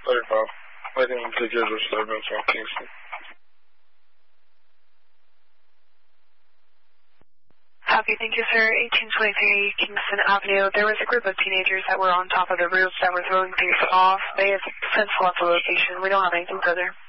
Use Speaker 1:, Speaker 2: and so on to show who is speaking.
Speaker 1: Sorry, Bob. Waiting to get disturbance on Kingston.
Speaker 2: Copy, thank you, sir. 1823 Kingston Avenue. There was a group of teenagers that were on top of the roof that were throwing things off. They have since left the location. We don't have anything further.